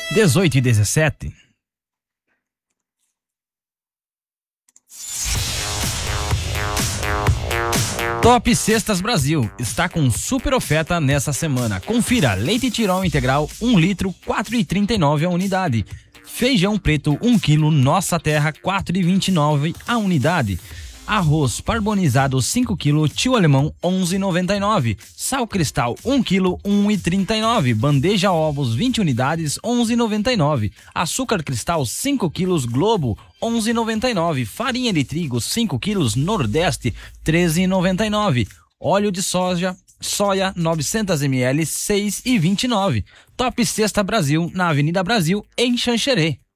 18h17. Top Cestas Brasil está com super oferta nessa semana. Confira: leite Tirol integral 1 litro, 4,39 a unidade. Feijão preto 1 kg, Nossa Terra 4,29 a unidade. Arroz carbonizado 5 kg, Tio Alemão 11,99. Sal cristal 1 kg, 1,39. Bandeja ovos 20 unidades 11,99. Açúcar cristal 5 kg, Globo 11,99. Farinha de trigo 5 kg, Nordeste 13,99. Óleo de soja 900 ml 6,29. Top Cesta Brasil, na Avenida Brasil, em Xanxerê.